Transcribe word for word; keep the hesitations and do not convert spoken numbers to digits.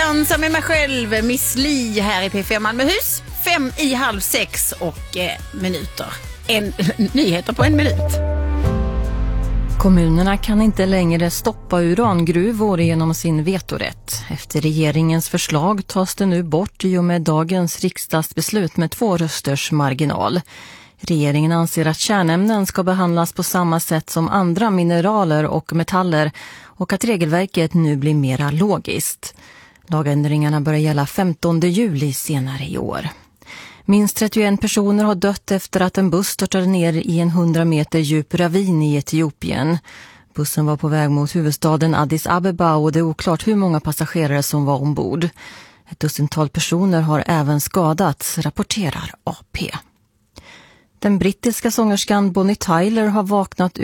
Dansa med mig själv, Miss Li här i P fem Malmöhus. Fem i halv sex och eh, minuter. En, nyheter på en minut. Kommunerna kan inte längre stoppa urangruvor genom sin vetorätt. Efter regeringens förslag tas det nu bort i och med dagens riksdagsbeslut med två rösters marginal. Regeringen anser att kärnämnen ska behandlas på samma sätt som andra mineraler och metaller och att regelverket nu blir mera logiskt. Lagändringarna börjar gälla femtonde juli senare i år. Minst trettioen personer har dött efter att en buss störtade ner i en hundra meter djup ravin i Etiopien. Bussen var på väg mot huvudstaden Addis Abeba och det är oklart hur många passagerare som var ombord. Ett dussintal personer har även skadats, rapporterar A P. Den brittiska sångerskan Bonnie Tyler har vaknat